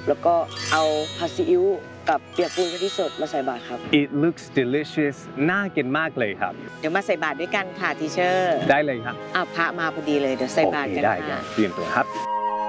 แล้วก็เอาผัดซีอิ๊วกับเปียกปูนกะทิสดมาใส่บาตรครับ It looks delicious น่ากินมากเลยครับเดี๋ยวมาใส่บาตรด้วยกันค่ะทีเชอร์ได้เลยครับพระมาพอดีเลยเดี๋ยวใส่บาตรกันได้ค่ะเตรียมตัวครับ